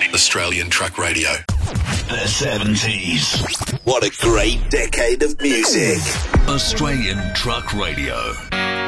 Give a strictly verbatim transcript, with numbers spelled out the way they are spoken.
Australian Truck Radio. The seventies. What a great decade of music. Australian Truck Radio.